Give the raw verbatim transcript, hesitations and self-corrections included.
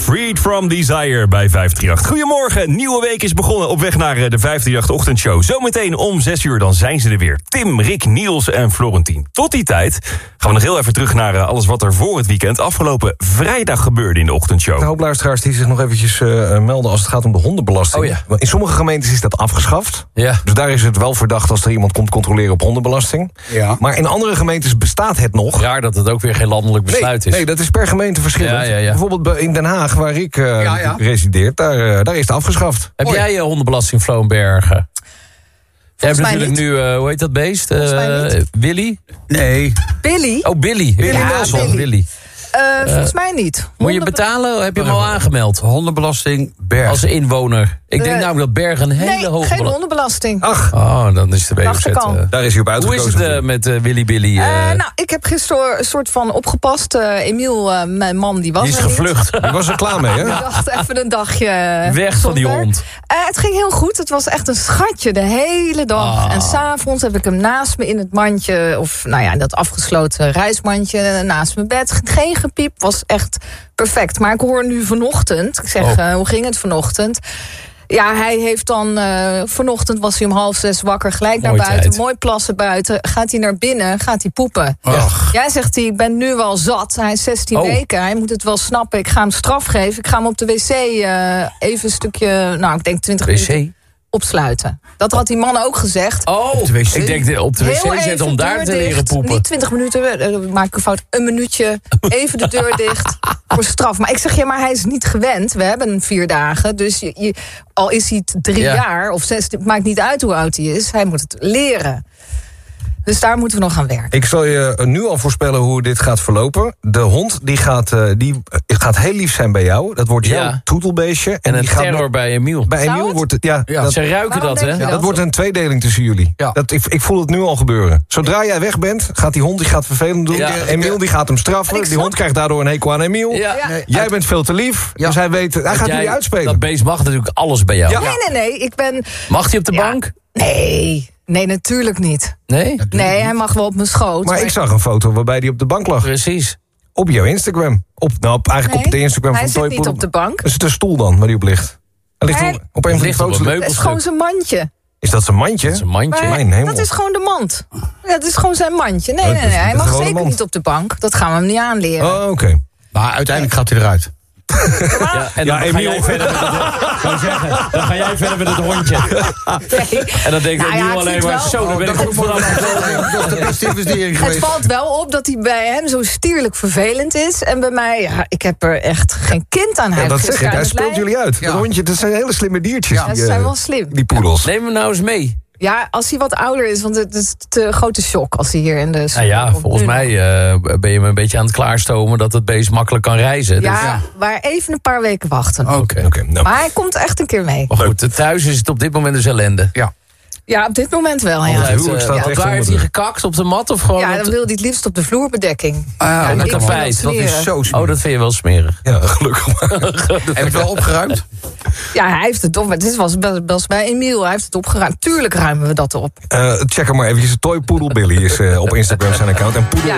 Freed from Desire bij vijf drie acht. Goedemorgen, nieuwe week is begonnen op weg naar de vijf drie acht ochtendshow. Zometeen om zes uur, dan zijn ze er weer. Tim, Rick, Niels en Florentien. Tot die tijd gaan we nog heel even terug naar alles wat er voor het weekend afgelopen vrijdag gebeurde in de ochtendshow. Een hoop luisteraars die zich nog eventjes uh, melden als het gaat om de hondenbelasting. Oh ja. In sommige gemeentes is dat afgeschaft. Ja. Dus daar is het wel verdacht als er iemand komt controleren op hondenbelasting. Ja. Maar in andere gemeentes bestaat het nog. Raar dat het ook weer geen landelijk besluit nee, is. Nee, dat is per gemeente verschillend. Ja, ja, ja. Bijvoorbeeld in Den Haag, waar ik uh, Ja, ja. resideer, daar, uh, daar is het afgeschaft. Heb Oh, ja. jij je hondenbelasting, Floonbergen? Jij hebt mij natuurlijk niet. nu, uh, hoe heet dat beest? Volgens mij Uh, niet. Willy? Nee. Billy? Oh, Billy. Billy ja, Nelson. Billy. Billy. Uh, volgens mij niet. Moet je Honden- betalen? Heb je hem al aangemeld? Hondenbelasting, Berg. Als inwoner. Ik denk Uh, namelijk dat Bergen een hele Nee, hoge geen belasting... hondenbelasting. Ach, Oh, dan is de B O Z. Dacht ik al. uh, daar is hij op Hoe is uitgekozen. het uh, met uh, Willy Billy? Uh, Uh, nou, ik heb gisteren een soort van opgepast. Uh, Emiel, uh, mijn man, die was die is er niet. gevlucht. Je was er klaar mee, hè? Ik dacht even een dagje Weg van die zonder. hond. Uh, het ging heel goed. Het was echt een schatje de hele dag. Ah. En s'avonds heb ik hem naast me in het mandje... of nou ja, dat afgesloten reismandje naast mijn bed. Geen gepiep, was echt perfect. Maar ik hoor nu vanochtend... ik zeg, Oh. uh, hoe ging het vanochtend? Ja, hij heeft dan... Uh, vanochtend was hij om half zes wakker, gelijk naar Mooie buiten. tijd. Mooi plassen buiten. Gaat hij naar binnen, gaat hij poepen. Ach. Jij zegt hij, ik ben nu wel zat. Hij is zestien Oh. weken. Hij moet het wel snappen. Ik ga hem straf geven. Ik ga hem op de wc uh, even een stukje... nou, ik denk twintig minuten wc? opsluiten. Dat had die man ook gezegd. Oh, de wc? ik denk de- op de Heel wc zetten even om daar deur te leren dicht. poepen. Niet twintig minuten, uh, maak ik een fout. Een minuutje, even de deur dicht voor straf. Maar ik zeg, ja, maar hij is niet gewend. We hebben hem vier dagen. Dus je, je, al is hij drie Ja. jaar of zes, het maakt niet uit hoe oud hij is. Hij moet het leren. Dus daar moeten we nog aan werken. Ik zal je nu al voorspellen hoe dit gaat verlopen. De hond die gaat, uh, die gaat heel lief zijn bij jou. Dat wordt jouw Ja. toetelbeestje. En een die gaat terror bij Emiel. bij Zou Emiel het? wordt het... Ja, Ja. dat, Ze ruiken Waarom dat, denk hè? je dat dat? wordt een tweedeling tussen jullie. Ja. Dat, ik, ik voel het nu al gebeuren. Zodra jij weg bent, gaat die hond die gaat vervelend doen. Ja. Emiel die gaat hem straffen. Ik Die snap- hond krijgt daardoor een hekel aan Emiel. Ja. Ja. Nee. Jij bent veel te lief. Ja. Dus hij weet, hij gaat Jij- jullie uitspelen. Dat beest mag natuurlijk alles bij jou. Ja. Nee, nee, nee. Ik ben... Mag hij op de Ja. bank? Nee, nee, natuurlijk niet. Nee? Nee, hij mag wel op mijn schoot. Maar ik zag een foto waarbij hij op de bank lag. Precies. Op jouw Instagram. Op, nou, op- eigenlijk op de Instagram hij van zit Toy niet Poodle. op de bank. Is het een stoel dan, waar hij op ligt? Hij ligt Hij- op, op een van die ligt op foto's. een Het is meubelstuk. gewoon zijn mandje. Is dat zijn mandje? Dat is een mandje. Maar Mijn hemel. dat is gewoon de mand. Ja, dat is gewoon zijn mandje. Nee, Oh, nee, dat is nee. Hij de mag gewone zeker mand. niet op de bank. Dat gaan we hem niet aanleren. Oh, oké. Maar uiteindelijk gaat hij eruit. Ja, en dan, Ja, ga Emiel. jij verder met het, wou zeggen, dan ga jij verder met het hondje. Nee. En dan denkt Nou ja, Emiel ik alleen vind maar, wel- zo, dan ben ik goed vanaf gekomen. Dat is de beste investering Het geweest. valt wel op dat hij bij hem zo stierlijk vervelend is. En bij mij, ja, ik heb er echt geen kind aan. Hij Ja, dat heeft zeg ik. gisteren Hij aan speelt het lijn. jullie uit. Ja. Dat hondje, dat zijn hele slimme diertjes. Ja, die, ze zijn eh, wel slim. Die poedels. Neem hem nou eens mee. Ja, als hij wat ouder is, want het is te grote shock als hij hier in de... Nou ja, volgens mij uh, ben je me een beetje aan het klaarstomen dat het beest makkelijk kan reizen. Ja, Dus, Ja. maar even een paar weken wachten. Oké. Oké. Oké, nou. Maar hij komt echt een keer mee. Maar goed, thuis is het op dit moment dus ellende. Ja. Ja, op dit moment wel, Het ja. huwelijk Uh, staat want echt waar onder heeft hij de- gekakt? Op de mat of gewoon Ja, op dan de- wil hij het liefst op de vloerbedekking. Ah, ja, en met ik vind tapijt. dat dat is smeren. zo smerig. Oh, dat vind je wel smerig. Ja, gelukkig maar. Heb je het wel opgeruimd? Ja, hij heeft het op. Dit was best, best bij Emiel. Hij heeft het opgeruimd. Tuurlijk ruimen we dat op. Eh, check hem maar eventjes. Toy Poodle Billy is eh, op Instagram zijn account. En poedel Ja.